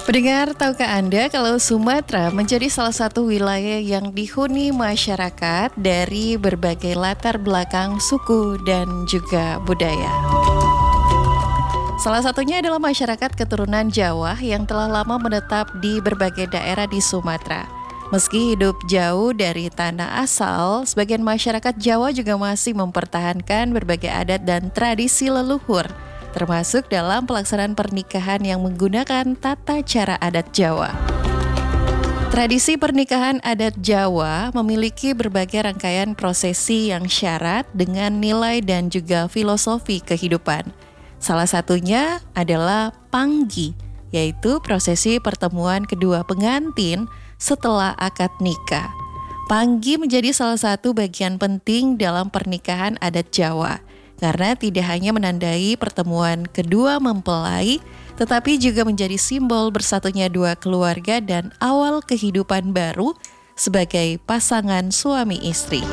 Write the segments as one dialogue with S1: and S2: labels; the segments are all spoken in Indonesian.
S1: Pendengar, tahukah Anda kalau Sumatera menjadi salah satu wilayah yang dihuni masyarakat dari berbagai latar belakang suku dan juga budaya. Salah satunya adalah masyarakat keturunan Jawa yang telah lama menetap di berbagai daerah di Sumatera. Meski hidup jauh dari tanah asal, sebagian masyarakat Jawa juga masih mempertahankan berbagai adat dan tradisi leluhur, termasuk dalam pelaksanaan pernikahan yang menggunakan tata cara adat Jawa. Tradisi pernikahan adat Jawa memiliki berbagai rangkaian prosesi yang syarat dengan nilai dan juga filosofi kehidupan. Salah satunya adalah panggi, yaitu prosesi pertemuan kedua pengantin setelah akad nikah. Panggi menjadi salah satu bagian penting dalam pernikahan adat Jawa, karena tidak hanya menandai pertemuan kedua mempelai, tetapi juga menjadi simbol bersatunya dua keluarga dan awal kehidupan baru sebagai pasangan suami istri.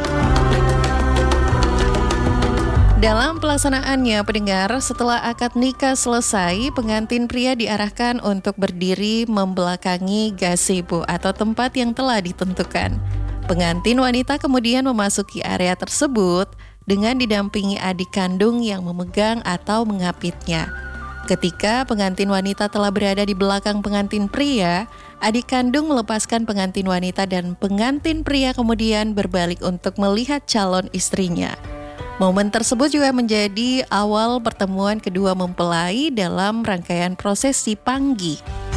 S1: Dalam pelaksanaannya, pendengar, setelah akad nikah selesai, pengantin pria diarahkan untuk berdiri membelakangi gazebo atau tempat yang telah ditentukan. Pengantin wanita kemudian memasuki area tersebut dengan didampingi adik kandung yang memegang atau mengapitnya. Ketika pengantin wanita telah berada di belakang pengantin pria, adik kandung melepaskan pengantin wanita dan pengantin pria kemudian berbalik untuk melihat calon istrinya. Momen tersebut juga menjadi awal pertemuan kedua mempelai dalam rangkaian prosesi panggi.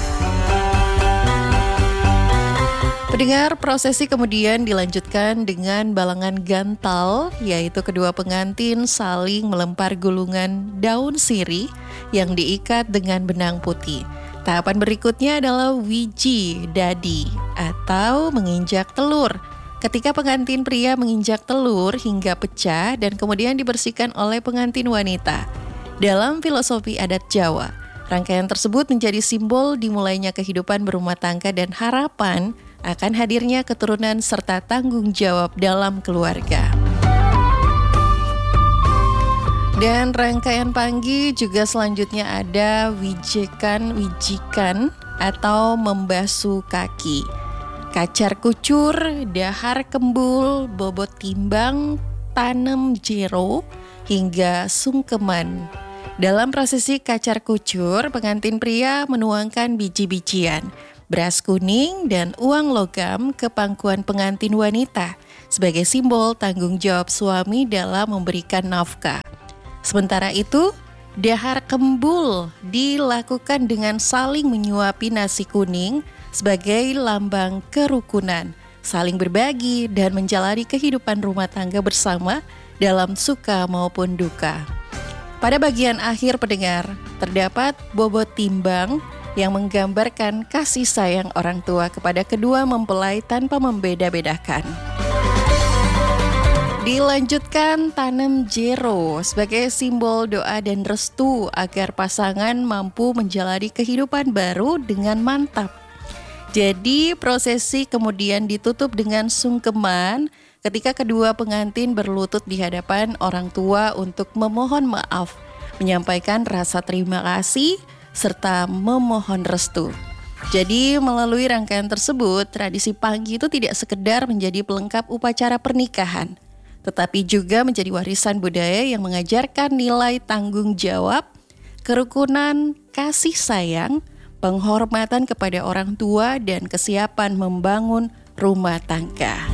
S1: Pendengar, prosesi kemudian dilanjutkan dengan balangan gantal, yaitu kedua pengantin saling melempar gulungan daun sirih yang diikat dengan benang putih. Tahapan berikutnya adalah wiji dadi atau menginjak telur. Ketika pengantin pria menginjak telur hingga pecah dan kemudian dibersihkan oleh pengantin wanita. Dalam filosofi adat Jawa, rangkaian tersebut menjadi simbol dimulainya kehidupan berumah tangga dan harapan akan hadirnya keturunan serta tanggung jawab dalam keluarga. Dan rangkaian panggi juga selanjutnya ada wijikan atau membasuh kaki. Kacar kucur, dahar kembul, bobot timbang, tanem jero, hingga sungkeman. Dalam prosesi kacar kucur, pengantin pria menuangkan biji-bijian, beras kuning, dan uang logam ke pangkuan pengantin wanita sebagai simbol tanggung jawab suami dalam memberikan nafkah. Sementara itu, dahar kembul dilakukan dengan saling menyuapi nasi kuning sebagai lambang kerukunan, saling berbagi dan menjalani kehidupan rumah tangga bersama dalam suka maupun duka. Pada bagian akhir, pendengar, terdapat bobot timbang yang menggambarkan kasih sayang orang tua kepada kedua mempelai tanpa membeda-bedakan. Dilanjutkan tanam jero sebagai simbol doa dan restu agar pasangan mampu menjalani kehidupan baru dengan mantap. Jadi prosesi kemudian ditutup dengan sungkeman ketika kedua pengantin berlutut di hadapan orang tua untuk memohon maaf, menyampaikan rasa terima kasih, serta memohon restu. Jadi melalui rangkaian tersebut, tradisi panggi itu tidak sekedar menjadi pelengkap upacara pernikahan, tetapi juga menjadi warisan budaya yang mengajarkan nilai tanggung jawab, kerukunan, kasih sayang, penghormatan kepada orang tua, dan kesiapan membangun rumah tangga.